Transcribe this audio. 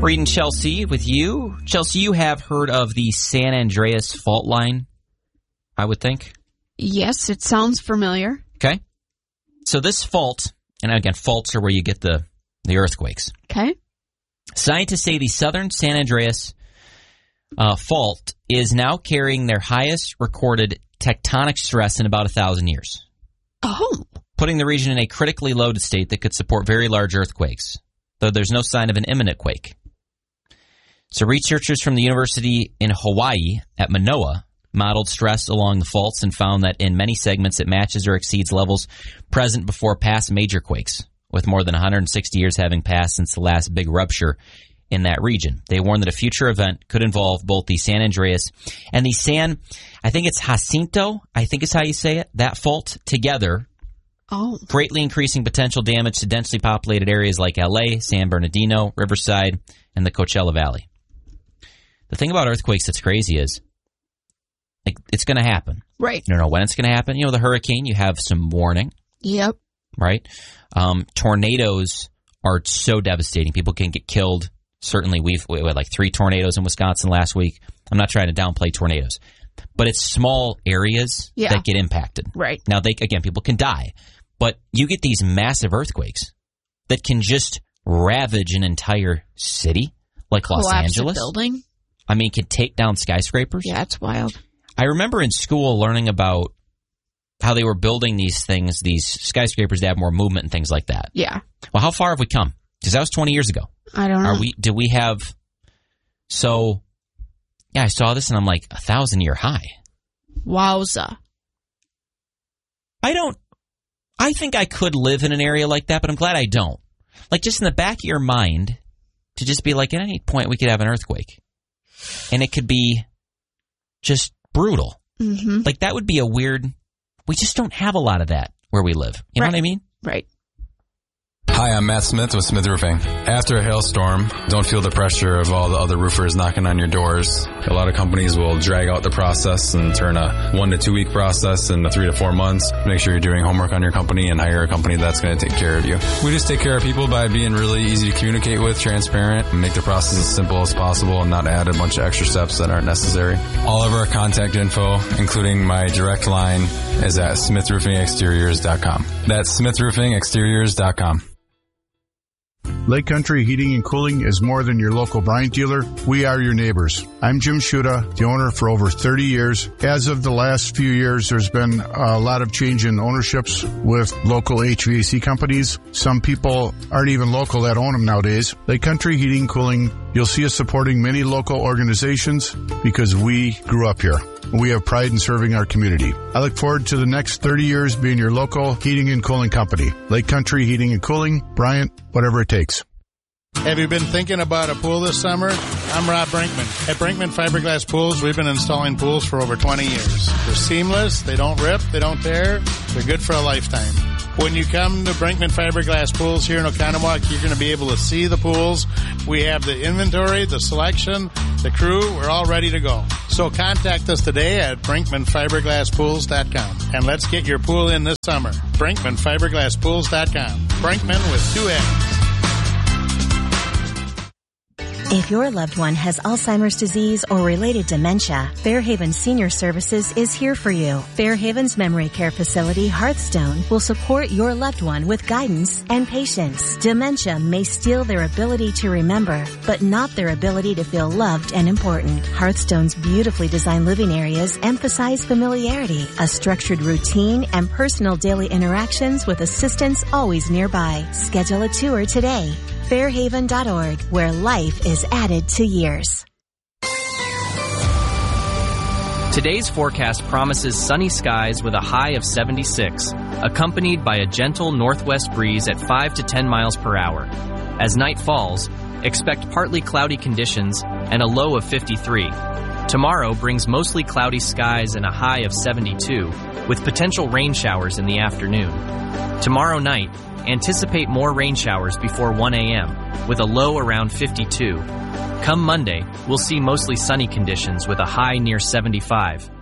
Reading Chelsea with you. Chelsea, you have heard of the San Andreas fault line, I would think? Yes, it sounds familiar. Okay. So this fault, and again, faults are where you get the earthquakes. Okay. Scientists say the southern San Andreas fault is now carrying their highest recorded tectonic stress in about 1,000 years. Oh. Putting the region in a critically loaded state that could support very large earthquakes, though there's no sign of an imminent quake. So researchers from the University in Hawaii at Manoa modeled stress along the faults and found that in many segments it matches or exceeds levels present before past major quakes, with more than 160 years having passed since the last big rupture in that region. They warned that a future event could involve both the San Andreas and the I think it's Jacinto, I think is how you say it, that fault together, greatly increasing potential damage to densely populated areas like LA, San Bernardino, Riverside, and the Coachella Valley. The thing about earthquakes that's crazy is, like, it's going to happen. Right. You don't know when it's going to happen. You know, the hurricane, you have some warning. Yep. Right? Tornadoes are so devastating. People can get killed. Certainly, we had like 3 tornadoes in Wisconsin last week. I'm not trying to downplay tornadoes. But it's small areas that get impacted. Right. Now, people can die. But you get these massive earthquakes that can just ravage an entire city, like Los Angeles. A building. I mean, can take down skyscrapers. Yeah, it's wild. I remember in school learning about how they were building these things, these skyscrapers to have more movement and things like that. Yeah. Well, how far have we come? Because that was 20 years ago. I don't know. Do we have... So, yeah, I saw this and I'm like, 1,000-year high. Wowza. I think I could live in an area like that, but I'm glad I don't. Like, just in the back of your mind, to just be like, at any point we could have an earthquake. And it could be just brutal. Mm-hmm. Like, that would be a weird... We just don't have a lot of that where we live. You know what I mean? Right. Hi, I'm Matt Smith with Smith Roofing. After a hailstorm, don't feel the pressure of all the other roofers knocking on your doors. A lot of companies will drag out the process and turn a 1 to 2 week process into 3 to 4 months. Make sure you're doing homework on your company and hire a company that's going to take care of you. We just take care of people by being really easy to communicate with, transparent, and make the process as simple as possible and not add a bunch of extra steps that aren't necessary. All of our contact info, including my direct line, is at smithroofingexteriors.com. That's smithroofingexteriors.com. Lake Country Heating and Cooling is more than your local Bryant dealer. We are your neighbors. I'm Jim Schuda, the owner for over 30 years. As of the last few years, there's been a lot of change in ownerships with local HVAC companies. Some people aren't even local that own them nowadays. Lake Country Heating and Cooling, you'll see us supporting many local organizations because we grew up here. We have pride in serving our community. I look forward to the next 30 years being your local heating and cooling company. Lake Country Heating and Cooling, Bryant, whatever it takes. Have you been thinking about a pool this summer? I'm Rob Brinkman. At Brinkman Fiberglass Pools, we've been installing pools for over 20 years. They're seamless, they don't rip, they don't tear, they're good for a lifetime. When you come to Brinkman Fiberglass Pools here in Oconomowoc, you're going to be able to see the pools. We have the inventory, the selection, the crew. We're all ready to go. So contact us today at BrinkmanFiberglassPools.com. And let's get your pool in this summer. BrinkmanFiberglassPools.com. Brinkman with 2 N's. If your loved one has Alzheimer's disease or related dementia, Fairhaven Senior Services is here for you. Fairhaven's memory care facility, Hearthstone, will support your loved one with guidance and patience. Dementia may steal their ability to remember, but not their ability to feel loved and important. Hearthstone's beautifully designed living areas emphasize familiarity, a structured routine, and personal daily interactions with assistance always nearby. Schedule a tour today. Fairhaven.org, where life is added to years. Today's forecast promises sunny skies with a high of 76, accompanied by a gentle northwest breeze at 5 to 10 miles per hour. As night falls, expect partly cloudy conditions and a low of 53. Tomorrow brings mostly cloudy skies and a high of 72, with potential rain showers in the afternoon. Tomorrow night, anticipate more rain showers before 1 a.m., with a low around 52. Come Monday, we'll see mostly sunny conditions with a high near 75.